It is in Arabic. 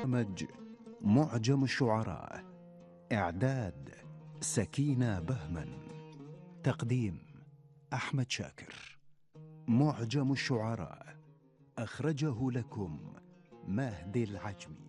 برنامج معجم الشعراء. إعداد سكينة بهمن. تقديم أحمد شاكر. معجم الشعراء أخرجه لكم مهدي العجمي.